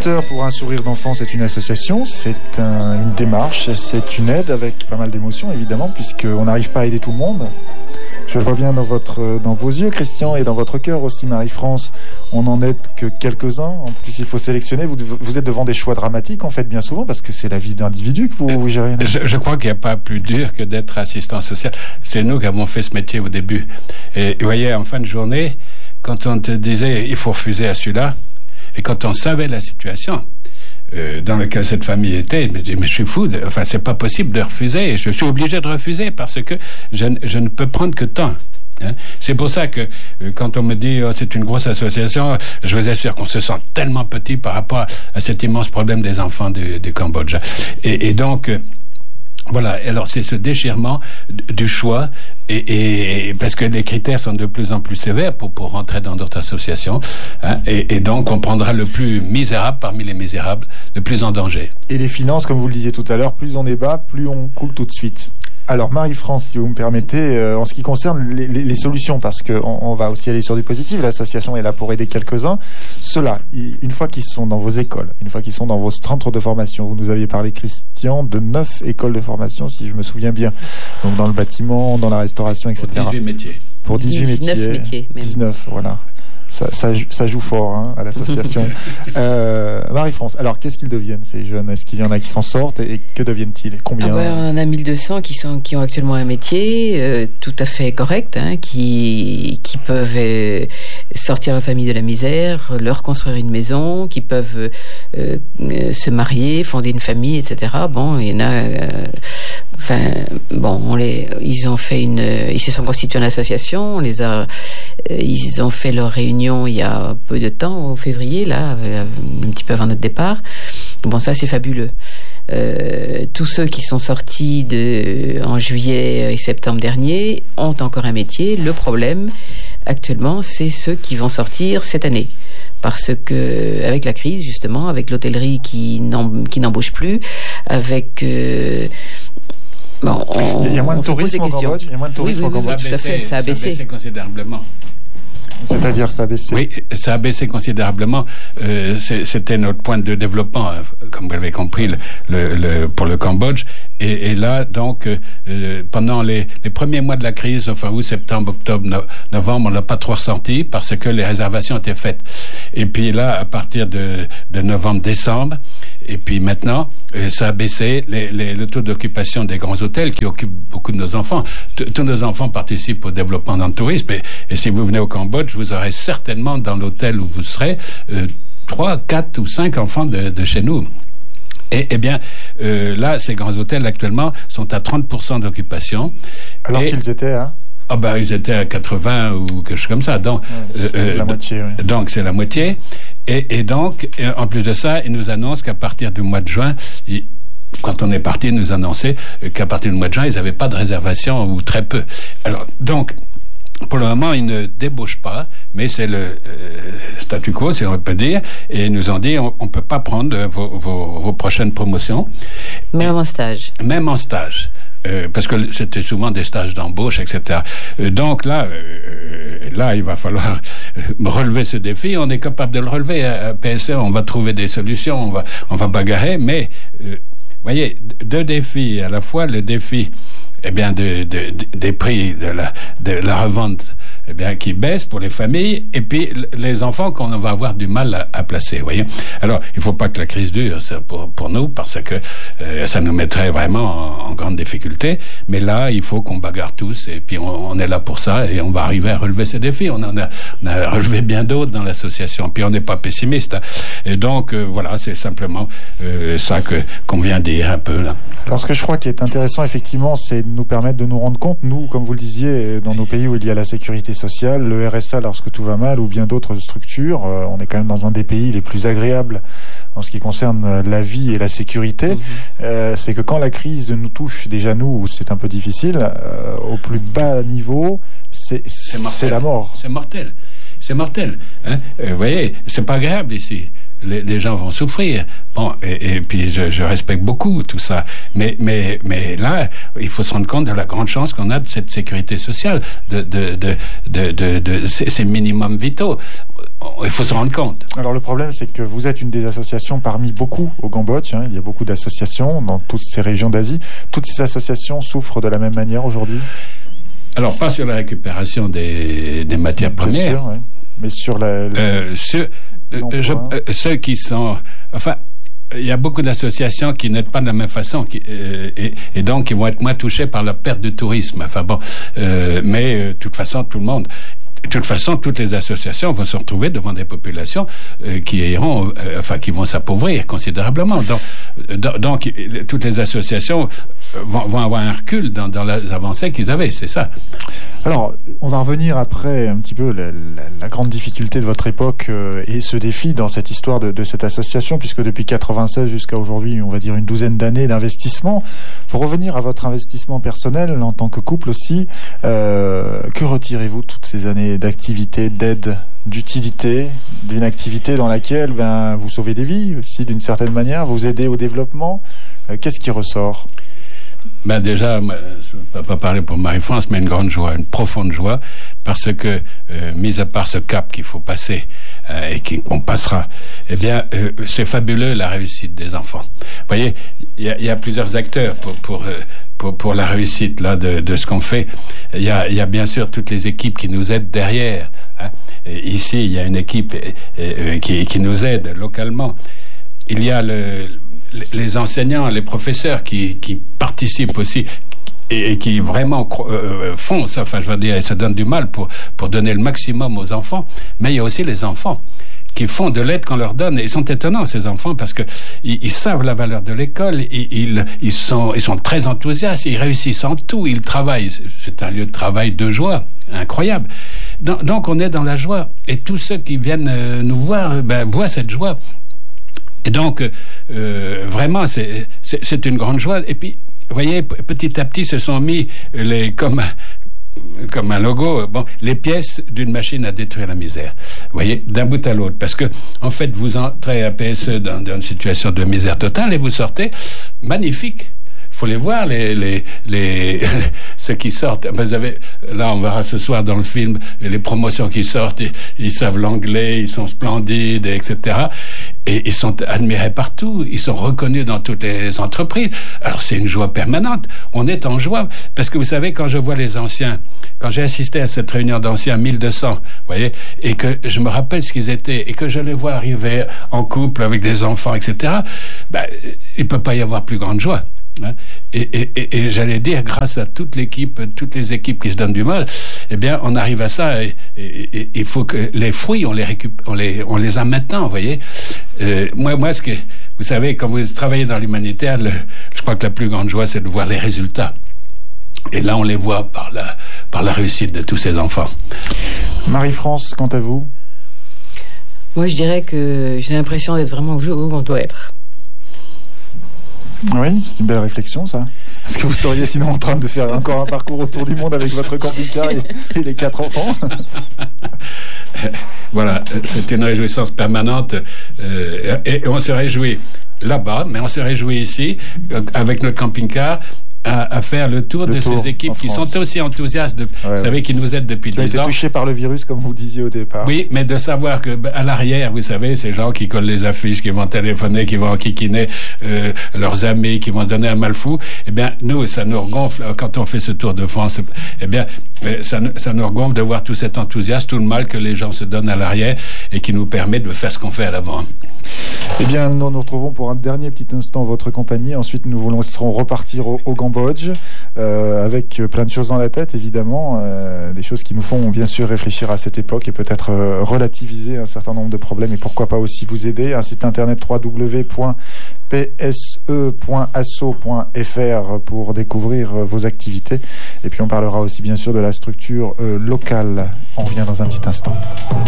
auditeurs, pour un sourire d'enfant, c'est une association, c'est une démarche, c'est une aide avec pas mal d'émotions évidemment, puisqu'on n'arrive pas à aider tout le monde. Je le vois bien dans vos yeux, Christian, et dans votre cœur aussi, Marie-France. On n'en aide que quelques-uns. En plus, il faut sélectionner. Vous êtes devant des choix dramatiques, en fait, bien souvent, parce que c'est la vie d'individu que vous gérez. Je crois qu'il n'y a pas plus dur que d'être assistant social. C'est nous qui avons fait ce métier au début. Et vous voyez, en fin de journée, quand on te disait il faut refuser à celui-là, et quand on savait la situation dans laquelle cette famille était, je me dis mais je suis fou, c'est pas possible de refuser, je suis obligé de refuser parce que je ne peux prendre que tant. C'est pour ça que quand on me dit c'est une grosse association, je vous assure qu'on se sent tellement petit par rapport à cet immense problème des enfants du Cambodge. Et donc voilà, alors c'est ce déchirement du choix et parce que les critères sont de plus en plus sévères pour rentrer dans d'autres associations, et donc on prendra le plus misérable parmi les misérables, le plus en danger. Et les finances, comme vous le disiez tout à l'heure, plus on est bas, plus on coule tout de suite. Alors Marie-France, si vous me permettez, en ce qui concerne les solutions, parce qu'on va aussi aller sur du positif, l'association est là pour aider quelques-uns. Ceux-là, une fois qu'ils sont dans vos écoles, une fois qu'ils sont dans vos centres de formation, vous nous aviez parlé, Christian, de 9 écoles de formation, si je me souviens bien, donc dans le bâtiment, dans la restauration, etc. Pour 18 métiers. Pour 18 19 métiers même. 19, voilà. Ça joue fort à l'association. Marie-France, alors qu'est-ce qu'ils deviennent ces jeunes? Est-ce qu'il y en a qui s'en sortent et que deviennent-ils? Combien? On a 1200 qui ont actuellement un métier tout à fait correct, qui peuvent sortir leur famille de la misère, leur construire une maison, qui peuvent se marier, fonder une famille, etc. Bon, il y en a... ils se sont constitués en association, ils ont fait leur réunion il y a peu de temps, en février, là, un petit peu avant notre départ. Bon, ça, c'est fabuleux. Tous ceux qui sont sortis en juillet et septembre dernier ont encore un métier. Le problème, actuellement, c'est ceux qui vont sortir cette année. Parce que, avec la crise, justement, avec l'hôtellerie qui n'embauche plus, avec... il y a moins de tourisme au Cambodge. Il y a moins de tourisme au Cambodge. Tout à fait, ça a baissé. Ça a baissé considérablement. C'est-à-dire, ça a baissé? Oui, ça a baissé considérablement. C'était notre point de développement, comme vous l'avez compris, pour le Cambodge. Et là, donc, pendant les premiers mois de la crise, enfin août, septembre, octobre, novembre, on l'a pas trop ressenti parce que les réservations étaient faites. Et puis là, à partir de novembre, décembre, et puis maintenant, ça a baissé. Le taux d'occupation des grands hôtels qui occupent beaucoup de nos enfants. Tous nos enfants participent au développement dans le tourisme. Et si vous venez au Cambodge, vous aurez certainement dans l'hôtel où vous serez 3, 4 ou 5 enfants de chez nous. Eh bien, là, ces grands hôtels actuellement sont à 30% d'occupation. Alors qu'ils étaient à... ils étaient à 80 ou quelque chose comme ça. Donc, c'est la moitié, oui. Donc, c'est la moitié. Et donc, en plus de ça, ils nous annoncent qu'à partir du mois de juin, quand on est parti, ils nous annonçaient qu'à partir du mois de juin, ils n'avaient pas de réservation ou très peu. Alors, donc, pour le moment, ils ne débauchent pas, mais c'est le statu quo, si on peut dire, et ils nous ont dit on ne peut pas prendre vos prochaines promotions. Même en stage. Même en stage. Parce que c'était souvent des stages d'embauche, etc. Donc là, il va falloir relever ce défi. On est capable de le relever. À PSE, on va trouver des solutions, on va bagarrer, mais voyez, 2 défis à la fois. Le défi des prix de la revente qui baissent pour les familles, et puis les enfants qu'on va avoir du mal à placer, voyez. Alors, il ne faut pas que la crise dure ça, pour nous, parce que ça nous mettrait vraiment en grande difficulté, mais là, il faut qu'on bagarre tous, et puis on est là pour ça, et on va arriver à relever ces défis. On a relevé bien d'autres dans l'association, puis on n'est pas pessimiste. Et donc, voilà, c'est simplement ça qu'on vient dire un peu, là. Alors, ce que je crois qui est intéressant, effectivement, c'est de nous permettre de nous rendre compte, nous, comme vous le disiez, dans nos pays où il y a la sécurité sociale, le RSA lorsque tout va mal, ou bien d'autres structures, on est quand même dans un des pays les plus agréables en ce qui concerne la vie et la sécurité. C'est que quand la crise nous touche, déjà nous, c'est un peu difficile, au plus bas niveau, c'est la mort. C'est mortel. C'est mortel. Vous voyez, c'est pas agréable ici. Les gens vont souffrir. Bon, et puis je respecte beaucoup tout ça. Mais là, il faut se rendre compte de la grande chance qu'on a de cette sécurité sociale, de ces minimums vitaux. il faut se rendre compte. Alors le problème, c'est que vous êtes une des associations parmi beaucoup au Cambodge. Il y a beaucoup d'associations dans toutes ces régions d'Asie. Toutes ces associations souffrent de la même manière aujourd'hui? Alors, pas sur la récupération des matières premières. Sûr, oui. Mais sur ceux qui sont... Enfin, il y a beaucoup d'associations qui n'aident pas de la même façon et donc qui vont être moins touchés par la perte de tourisme. Enfin bon, mais de toute façon, tout le monde... De toute façon, toutes les associations vont se retrouver devant des populations qui vont s'appauvrir considérablement. Donc toutes les associations vont avoir un recul dans les avancées qu'ils avaient, c'est ça. Alors, on va revenir après un petit peu la grande difficulté de votre époque et ce défi dans cette histoire de cette association, puisque depuis 96 jusqu'à aujourd'hui, on va dire une douzaine d'années d'investissement. Pour revenir à votre investissement personnel en tant que couple aussi, que retirez-vous de toutes ces années d'activité, d'aide, d'utilité, d'une activité dans laquelle vous sauvez des vies aussi d'une certaine manière, vous aidez au développement? Qu'est-ce qui ressort? Déjà, je ne peux pas parler pour Marie-France, mais une grande joie, une profonde joie, parce que, mis à part ce cap qu'il faut passer et qu'on passera, eh bien, c'est fabuleux la réussite des enfants. Vous voyez, il y a plusieurs acteurs pour la réussite là de ce qu'on fait. Il y a bien sûr toutes les équipes qui nous aident derrière. Hein. Ici, il y a une équipe qui nous aide localement. Il y a les enseignants, les professeurs qui participent aussi et qui vraiment font ça, enfin je veux dire, ils se donnent du mal pour donner le maximum aux enfants, mais il y a aussi les enfants qui font de l'aide qu'on leur donne. Et ils sont étonnants, ces enfants, parce que ils savent la valeur de l'école, ils sont très enthousiastes, ils réussissent en tout, ils travaillent. C'est un lieu de travail de joie, incroyable. Donc on est dans la joie, et tous ceux qui viennent nous voir, voient cette joie. Et donc, vraiment, c'est une grande joie. Et puis, vous voyez, petit à petit, se sont mis comme un logo, les pièces d'une machine à détruire la misère. Vous voyez, d'un bout à l'autre. Parce que, en fait, vous entrez à PSE dans une situation de misère totale et vous sortez magnifique. Il faut les voir, ceux qui sortent. Vous savez, là, on verra ce soir dans le film les promotions qui sortent. Ils savent l'anglais, ils sont splendides, etc. Et ils sont admirés partout. Ils sont reconnus dans toutes les entreprises. Alors, c'est une joie permanente. On est en joie. Parce que vous savez, quand je vois les anciens, quand j'ai assisté à cette réunion d'anciens, 1200, vous voyez, et que je me rappelle ce qu'ils étaient, et que je les vois arriver en couple avec des enfants, etc., il ne peut pas y avoir plus grande joie. Et j'allais dire, grâce à toutes les équipes qui se donnent du mal, eh bien, on arrive à ça. Et il faut que les fruits, on les a maintenant, vous voyez. Moi, vous savez, quand vous travaillez dans l'humanitaire, je crois que la plus grande joie, c'est de voir les résultats. Et là, on les voit par la réussite de tous ces enfants. Marie-France, quant à vous? Moi, je dirais que j'ai l'impression d'être vraiment où on doit être. Oui, c'est une belle réflexion, ça. Est-ce que vous seriez sinon en train de faire encore un parcours autour du monde avec votre camping-car et les 4 enfants? Voilà, c'est une réjouissance permanente et on se réjouit là-bas, mais on se réjouit ici avec notre camping-car à faire le tour de ces équipes qui sont aussi enthousiastes, vous savez, qui nous aident depuis 10 ans. Qui ont été touchés par le virus, comme vous le disiez au départ. Oui, mais de savoir que à l'arrière, vous savez, ces gens qui collent les affiches, qui vont téléphoner, qui vont enquiquiner leurs amis, qui vont donner un mal fou, eh bien, nous, ça nous regonfle. Quand on fait ce tour de France, eh bien, ça nous regonfle de voir tout cet enthousiasme, tout le mal que les gens se donnent à l'arrière et qui nous permet de faire ce qu'on fait à l'avant. Eh bien, nous nous retrouvons pour un dernier petit instant votre compagnie. Ensuite, nous laisserons repartir au Cambodge avec plein de choses dans la tête, évidemment, des choses qui nous font bien sûr réfléchir à cette époque et peut-être relativiser un certain nombre de problèmes et pourquoi pas aussi vous aider. Un site internet www.pse.asso.fr pour découvrir vos activités. Et puis on parlera aussi bien sûr de la structure locale. On revient dans un petit instant.